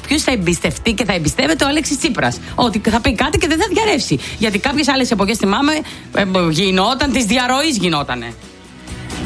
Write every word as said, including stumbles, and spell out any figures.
ποιους θα εμπιστευτεί και θα εμπιστεύεται ο Αλέξης Τσίπρας. Ότι θα πει κάτι και δεν θα διαρρεύσει. Γιατί κάποιες άλλες εποχές, θυμάμαι, γινόταν, της διαρροής γινότανε.